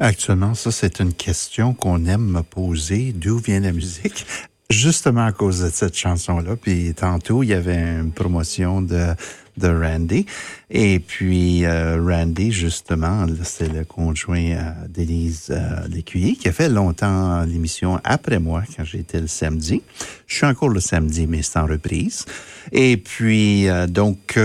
Actuellement, ça, c'est une question qu'on aime me poser. D'où vient la musique? Justement à cause de cette chanson-là. Puis tantôt, il y avait une promotion de Randy. Et puis, Randy, justement, c'est le conjoint d'Élise Lécuyer, qui a fait longtemps l'émission après moi, quand j'étais le samedi. Je suis encore le samedi, mais c'est en reprise. Et puis, donc,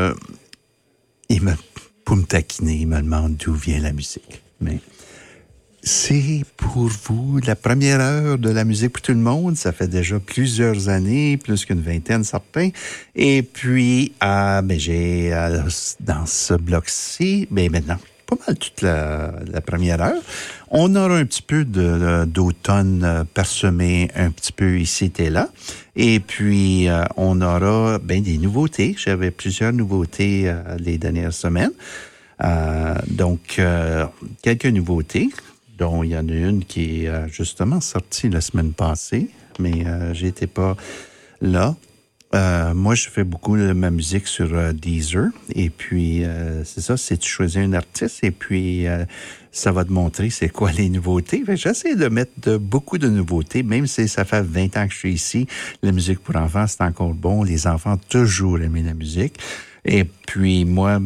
pour me taquiner, il me demande d'où vient la musique. Mais c'est pour vous la première heure de la musique pour tout le monde. Ça fait déjà plusieurs années, plus qu'une vingtaine certains. Et puis, j'ai dans ce bloc-ci, maintenant, pas mal toute la première heure. On aura un petit peu d'automne parsemé un petit peu ici et là. Et puis, on aura des nouveautés. J'avais plusieurs nouveautés les dernières semaines. Donc, quelques nouveautés, dont il y en a une qui est justement sortie la semaine passée, mais j'étais pas là. Moi, je fais beaucoup de ma musique sur Deezer, et puis c'est ça, c'est tu choisis un artiste, et puis ça va te montrer c'est quoi les nouveautés. J'essaie de mettre beaucoup de nouveautés, même si ça fait 20 ans que je suis ici. La musique pour enfants, c'est encore bon. Les enfants ont toujours aimé la musique. Et puis moi,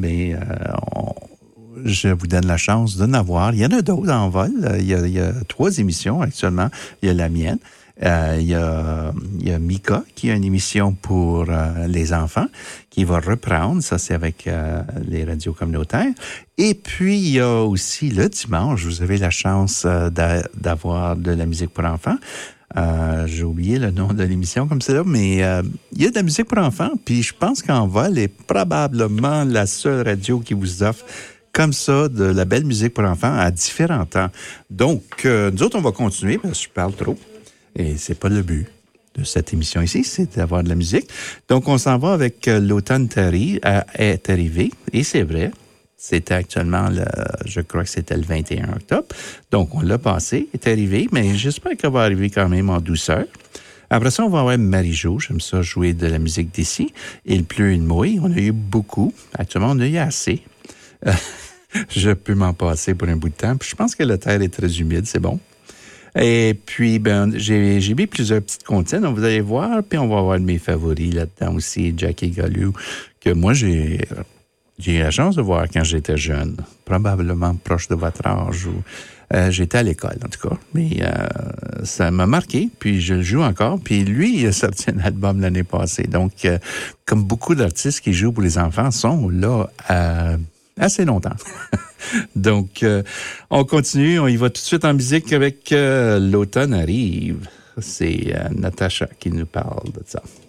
je vous donne la chance de n'avoir. Il y en a d'autres en vol. Il y a 3 émissions actuellement. Il y a la mienne. Il y a Mika qui a une émission pour les enfants qui va reprendre. Ça, c'est avec les radios communautaires. Et puis, il y a aussi le dimanche, vous avez la chance d'avoir de la musique pour enfants. J'ai oublié le nom de l'émission comme c'est là, mais il y a de la musique pour enfants. Puis je pense qu'en vol est probablement la seule radio qui vous offre comme ça, de la belle musique pour enfants à différents temps. Donc, nous autres, on va continuer parce que je parle trop. Et c'est pas le but de cette émission ici, c'est d'avoir de la musique. Donc, on s'en va avec l'automne est arrivé. Et c'est vrai, c'était actuellement, je crois que c'était le 21 octobre. Donc, on l'a passé, est arrivé, mais j'espère qu'elle va arriver quand même en douceur. Après ça, on va avoir Marie-Jo. J'aime ça jouer de la musique d'ici. Il pleut, il mouille. On a eu beaucoup. Actuellement, on a eu assez. Je peux m'en passer pour un bout de temps. Puis je pense que la terre est très humide, c'est bon. Et puis, j'ai mis plusieurs petites comptines, vous allez voir, puis on va avoir de mes favoris là-dedans aussi, Jackie Gallou, que moi, j'ai eu la chance de voir quand j'étais jeune, probablement proche de votre âge, ou j'étais à l'école, en tout cas. Mais ça m'a marqué, puis je le joue encore. Puis lui, il a sorti un album l'année passée. Donc, comme beaucoup d'artistes qui jouent pour les enfants sont là assez longtemps. Donc, on continue. On y va tout de suite en musique avec L'automne arrive. C'est Natacha qui nous parle de ça.